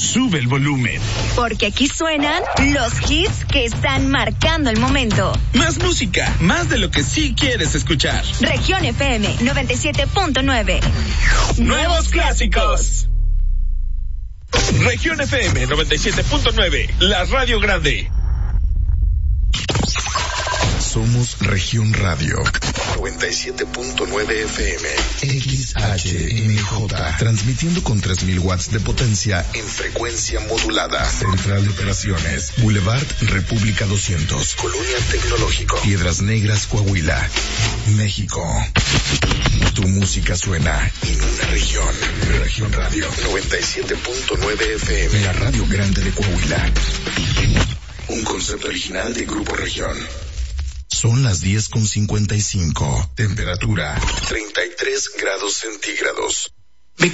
Sube el volumen. Porque aquí suenan los hits que están marcando el momento. Más música, más de lo que sí quieres escuchar. Región FM 97.9. Nuevos clásicos. Región FM 97.9, la radio grande. Somos Región Radio 97.9 FM XHMJ, transmitiendo con 3000 watts de potencia en frecuencia modulada. Central de Operaciones, Boulevard República 200, Colonia Tecnológico, Piedras Negras, Coahuila, México. Tu música suena en una región. Región Radio 97.9 FM, la radio grande de Coahuila. Un concepto original de Grupo Región. Son las 10:55. Temperatura 33 grados centígrados.